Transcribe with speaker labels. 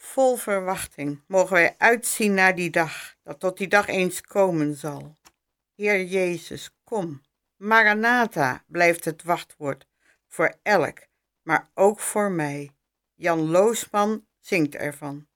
Speaker 1: Vol verwachting mogen wij uitzien naar die dag, dat tot die dag eens komen zal. Heer Jezus, kom. Maranatha blijft het wachtwoord voor elk, maar ook voor mij. Jan Loosman zingt ervan.